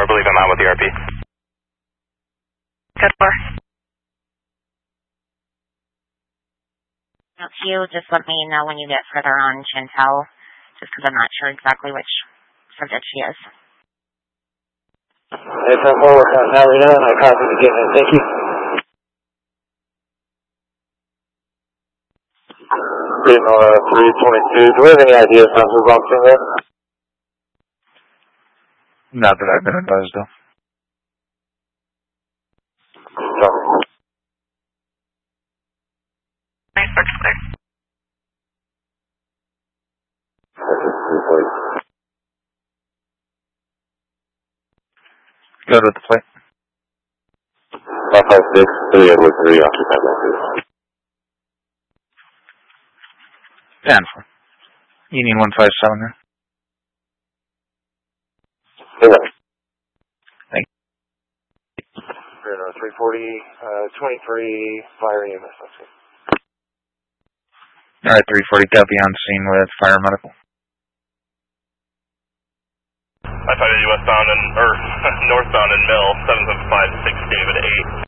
I believe I'm out with the RP. Code 4. That's you. Just let me know when you get further on Chantel, just because I'm not sure exactly which subject she is. Hey, 10-4, we're now Reno, and I copy the getting. Thank you. Reno 322. Do we have any idea if something's wrong there? Not that I've been advised of. No. Nice, looks clear. Good with the plate. 556, 3 Edward 3, occupy that. 10-4. Union 157 there. Okay. Thank you. 340, 23, fire EMS. Alright, 340, copy on scene with fire medical. I find you westbound and, or northbound in Mill, 775 6 David 8.